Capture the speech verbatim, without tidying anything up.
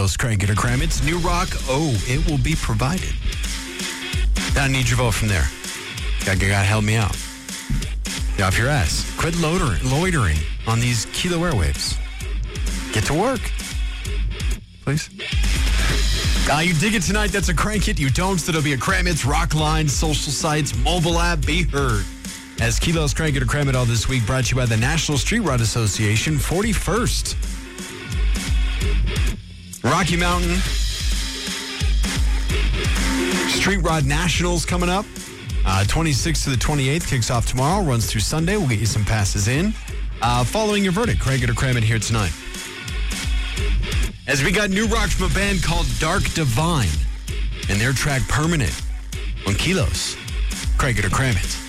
Kilos, Crank It or Cram It. New rock, oh, it will be provided. I need your vote from there. God, God help me out. Get off your ass. Quit loitering, loitering on these Kilo airwaves. Get to work. Please. Uh, you dig it tonight, that's a Crank It. You don't, that'll be a Cram It's, rock line, social sites, mobile app, be heard. As Kilos, Crank It or Cram It all this week, brought to you by the National Street Rod Association, forty-first. Rocky Mountain Street Rod Nationals coming up. Uh, twenty-sixth to the twenty-eighth kicks off tomorrow, runs through Sunday. We'll get you some passes in. Uh, following your verdict, Crank It or Cram It here tonight. As we got new rock from a band called Dark Divine and their track Permanent on Kilos. Crank It or Cram It.